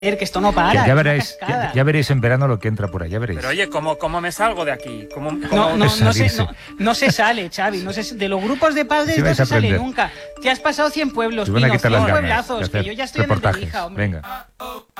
Que esto no para. Ya veréis, ya veréis en verano lo que entra por ahí, ya veréis. Pero oye, ¿cómo me salgo de aquí? No se sale, Xavi. De los grupos de padres no se sale nunca. Te has pasado 100 pueblos, 100 pueblazos, que yo ya estoy en el de Lija, hombre. Venga.